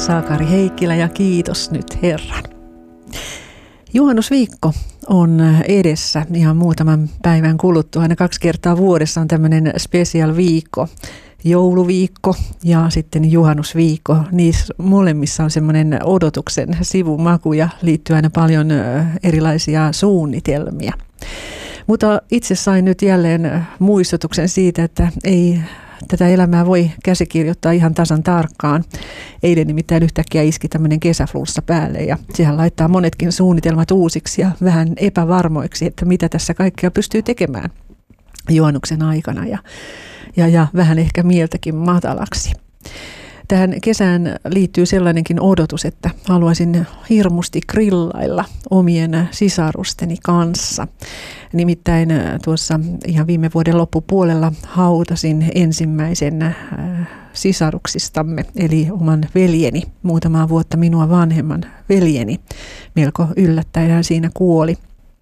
Sakari Heikkilä ja kiitos nyt Herran. Juhannusviikko on edessä ihan muutaman päivän kuluttua. Aina 2 kertaa vuodessa on tämmöinen special viikko. Jouluviikko ja sitten juhannusviikko. Niissä molemmissa on semmoinen odotuksen sivumaku ja liittyy aina paljon erilaisia suunnitelmia. Mutta itse sain nyt jälleen muistutuksen siitä, että ei tätä elämää voi käsikirjoittaa ihan tasan tarkkaan. Eilen nimittäin yhtäkkiä iski tämmöinen kesäflunssa päälle ja sehän laittaa monetkin suunnitelmat uusiksi ja vähän epävarmoiksi, että mitä tässä kaikkea pystyy tekemään juhannuksen aikana ja vähän ehkä mieltäkin matalaksi. Tähän kesään liittyy sellainenkin odotus, että haluaisin hirmusti grillailla omien sisarusteni kanssa. Nimittäin tuossa ihan viime vuoden loppupuolella hautasin ensimmäisen sisaruksistamme, eli oman veljeni, muutamaa vuotta minua vanhemman veljeni. Melko yllättäen hän siinä kuoli.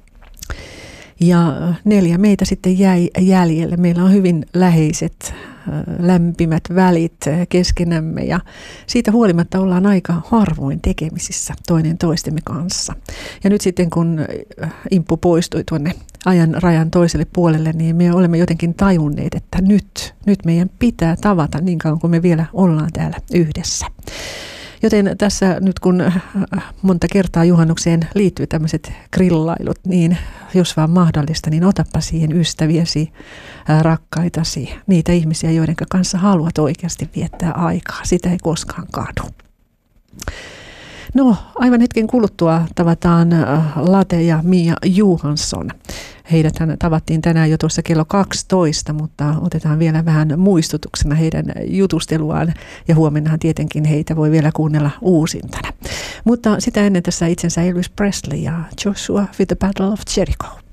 Ja 4 meitä sitten jäi jäljelle. Meillä on hyvin läheiset, lämpimät välit keskenämme ja siitä huolimatta ollaan aika harvoin tekemisissä toinen toistemme kanssa. Ja nyt sitten kun Imppu poistui tuonne ajan rajan toiselle puolelle, niin me olemme jotenkin tajunneet, että nyt meidän pitää tavata niin kauan kuin me vielä ollaan täällä yhdessä. Joten tässä nyt kun monta kertaa juhannukseen liittyy tämmöiset grillailut, niin jos vaan mahdollista, niin otappa siihen ystäviäsi, rakkaitasi, niitä ihmisiä, joiden kanssa haluat oikeasti viettää aikaa. Sitä ei koskaan kadu. No, aivan hetken kuluttua tavataan Late ja Mia Johansson. Heidäthän tavattiin tänään jo tuossa kello 12, mutta otetaan vielä vähän muistutuksena heidän jutusteluaan. Ja huomennahan tietenkin heitä voi vielä kuunnella uusintana. Mutta sitä ennen tässä itsensä Elvis Presley ja Joshua with the Battle of Jericho.